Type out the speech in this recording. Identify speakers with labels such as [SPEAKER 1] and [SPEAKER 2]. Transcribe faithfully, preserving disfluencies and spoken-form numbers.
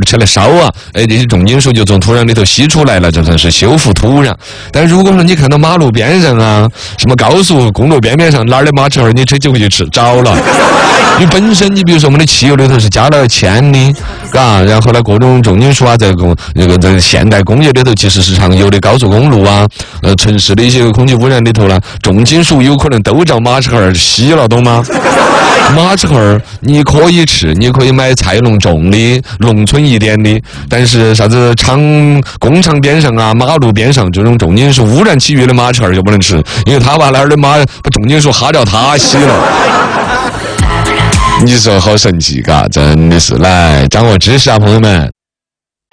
[SPEAKER 1] 起来烧啊，哎，这些重金属就从土壤里头吸出来了，就算是修复土壤。但如果说你看到马路边上啊，什么高速公路边边上哪儿的马齿儿，你车就回去吃着了。因为本身你比如说我们的汽油里头是加了铅的，嘎，然后呢各种重金属啊，在工那个在现代工业里头其实是常有的，高速公路啊，呃城市的一些空气污染里头呢，重金属有可能都叫马齿儿吸了，懂吗？马齿儿你可以吃，你可以买菜农种的，农村一点的，但是啥子厂工厂边上啊、马路边上这种重金属污染区域的马齿儿就不能吃，因为他把那儿的马把重金属哈掉他吸了。你说好神奇嘎，真的是来掌握知识啊，朋友们。